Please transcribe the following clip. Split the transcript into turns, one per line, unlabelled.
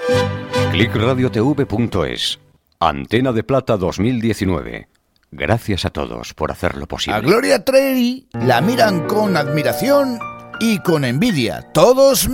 Clickradiotv.es. Antena de Plata 2019. Gracias a todos por hacerlo posible.
A Gloria Trevi la miran con admiración y con envidia. Todos